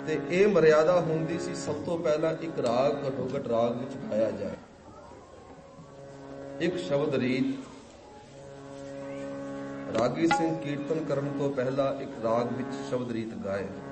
ਤੇ ਇਹ ਮਰਿਆਦਾ ਹੁੰਦੀ ਸੀ ਸਭ ਤੋਂ ਪਹਿਲਾਂ ਇੱਕ ਰਾਗ ਘੱਟੋ ਘੱਟ ਰਾਗ ਵਿੱਚ ਗਾਇਆ ਜਾਏ, ਇੱਕ ਸ਼ਬਦ ਰੀਤ। ਰਾਗੀ ਸਿੰਘ ਕੀਰਤਨ ਕਰਨ ਤੋਂ ਪਹਿਲਾਂ ਇੱਕ ਰਾਗ ਵਿੱਚ ਸ਼ਬਦ ਰੀਤ ਗਾਏ।